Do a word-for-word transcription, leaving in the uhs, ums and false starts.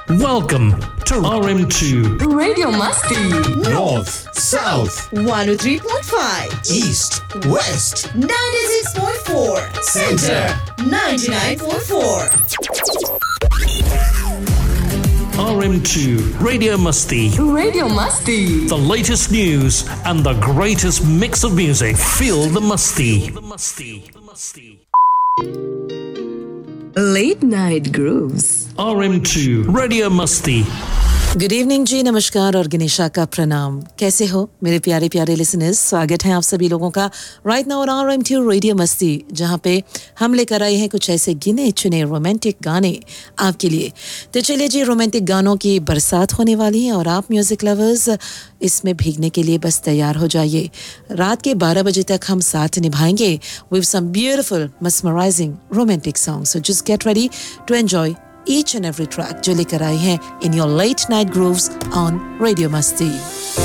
Welcome to R M two Radio Masti. North, South, one oh three point five, East, West, ninety-six point four, Center, ninety-nine point four. R M two Radio Masti. Radio Masti. The latest news and the greatest mix of music. Feel the Masti. Late Night Grooves. R M two Radio Masti. Good evening जी, नमस्कार और गणेशा का प्रणाम। कैसे हो मेरे प्यारे प्यारे listeners? स्वागत है आप सभी लोगों का right now on R M to radio मस्ती, जहां पे हम लेकर आए हैं कुछ ऐसे गिने चुने रोमांटिक गाने आपके लिए। तो चलिए जी, रोमांटिक गानों की बरसात होने वाली है और आप म्यूजिक लवर्स इसमें भीगने के लिए बस तैयार हो जाइए। रात के बारह बजे तक हम साथ निभाएंगे with some beautiful mesmerizing romantic songs. So just get ready to enjoy each and every track जो लेकर आए हैं in your late night grooves on Radio Masti.